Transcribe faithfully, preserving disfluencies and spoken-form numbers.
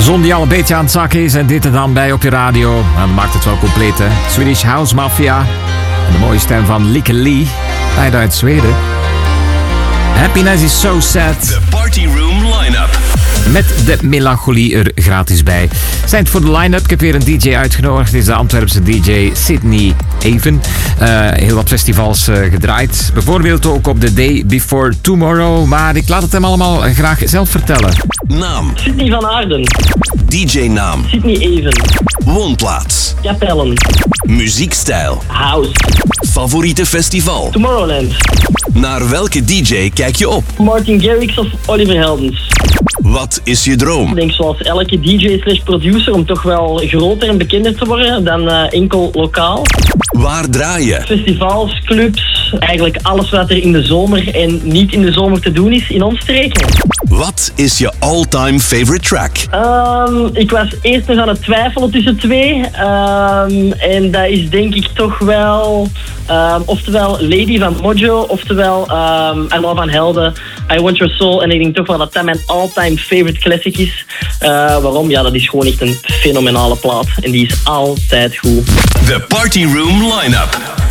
zon die al een beetje aan het zakken is en dit er dan bij op je radio. Nou, dat maakt het wel compleet, hè. Swedish House Mafia. En de mooie stem van Lieke Lee. Beide uit Zweden. Happiness is so sad. The Party Room Line-Up. Met de melancholie er gratis bij. Zijn het voor de line-up. Ik heb weer een D J uitgenodigd. Dit is de Antwerpse D J Sydney Even. Uh, heel wat festivals uh, gedraaid. Bijvoorbeeld ook op The Day Before Tomorrow. Maar ik laat het hem allemaal graag zelf vertellen. Naam. Sydney van Aarden. D J-naam. Sydney Even. Woonplaats. Kapellen. Muziekstijl. House. Favoriete festival. Tomorrowland. Naar welke D J kijk je op? Martin Garrix of Oliver Heldens. Wat is je droom? Ik denk zoals elke D J slash producer om toch wel groter en bekender te worden dan uh, enkel lokaal. Waar draai je? Festivals, clubs, eigenlijk alles wat er in de zomer en niet in de zomer te doen is in omstreken. Wat is je all-time favorite track? Um, ik was eerst nog aan het twijfelen tussen twee. Um, en dat is denk ik toch wel... Um, oftewel Lady van Mojo, oftewel um, I Love Van Helden, I Want Your Soul. En ik denk toch wel dat dat mijn all-time favorite classic is. Uh, waarom? Ja, dat is gewoon echt een fenomenale plaat. En die is altijd goed. The Party Room Line-Up.